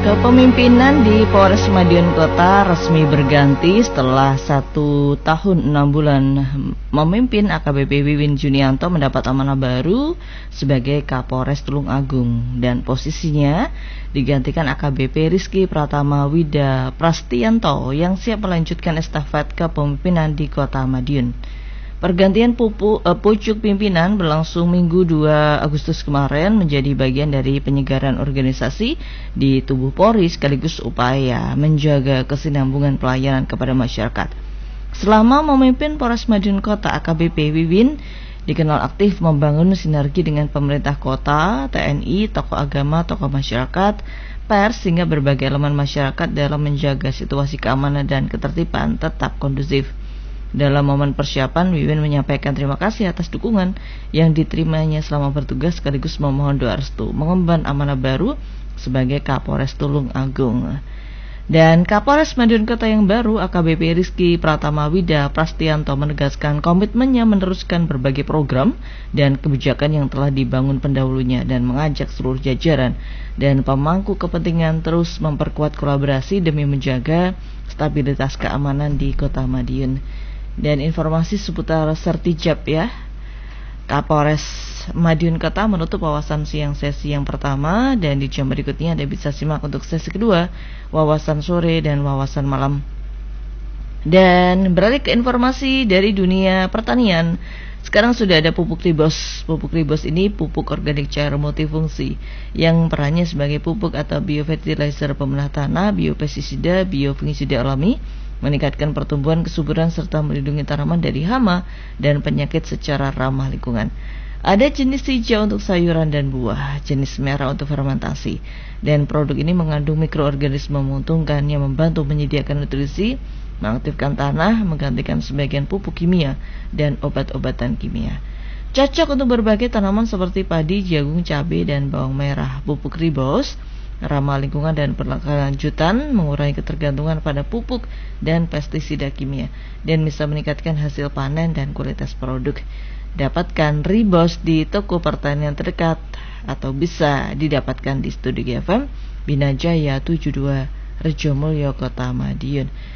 Kepemimpinan di Polres Madiun Kota resmi berganti setelah 1 tahun 6 bulan memimpin. AKBP Wiwin Junianto mendapat amanah baru sebagai Kapolres Tulung Agung dan posisinya digantikan AKBP Rizky Pratama Wida Prastianto yang siap melanjutkan estafet kepemimpinan di Kota Madiun. Pergantian pucuk pimpinan berlangsung Minggu 2 Agustus kemarin menjadi bagian dari penyegaran organisasi di tubuh Polri sekaligus upaya menjaga kesinambungan pelayanan kepada masyarakat. Selama memimpin Polres Madiun Kota, AKBP Wiwin dikenal aktif membangun sinergi dengan pemerintah kota, TNI, tokoh agama, tokoh masyarakat, pers hingga berbagai elemen masyarakat dalam menjaga situasi keamanan dan ketertiban tetap kondusif. Dalam momen persiapan, Wiwin menyampaikan terima kasih atas dukungan yang diterimanya selama bertugas sekaligus memohon doa restu mengemban amanah baru sebagai Kapolres Tulung Agung. Dan Kapolres Madiun Kota yang baru, AKBP Rizky Pratama Wida Prastianto, menegaskan komitmennya meneruskan berbagai program dan kebijakan yang telah dibangun pendahulunya dan mengajak seluruh jajaran dan pemangku kepentingan terus memperkuat kolaborasi demi menjaga stabilitas keamanan di Kota Madiun. Dan informasi seputar sertijab ya, Kapolres Madiun Kota menutup wawasan siang sesi yang pertama, dan di jam berikutnya Anda bisa simak untuk sesi kedua, wawasan sore dan wawasan malam. Dan beralih ke informasi dari dunia pertanian, sekarang sudah ada pupuk Ribos. Pupuk Ribos ini pupuk organik cair multifungsi yang perannya sebagai pupuk atau biofertilizer pemelah tanah, biopestisida, biofungisida alami, meningkatkan pertumbuhan, kesuburan, serta melindungi tanaman dari hama dan penyakit secara ramah lingkungan. Ada jenis hijau untuk sayuran dan buah, jenis merah untuk fermentasi, dan produk ini mengandung mikroorganisme menguntungkan yang membantu menyediakan nutrisi, mengaktifkan tanah, menggantikan sebagian pupuk kimia dan obat-obatan kimia. Cocok untuk berbagai tanaman seperti padi, jagung, cabai, dan bawang merah. Pupuk Ribos ramah lingkungan dan berkelanjutan, mengurangi ketergantungan pada pupuk dan pestisida kimia, dan bisa meningkatkan hasil panen dan kualitas produk. Dapatkan Ribos di toko pertanian terdekat atau bisa didapatkan di Studio GFM Bina Jaya 72 Rejomulyo, Kota Madiun.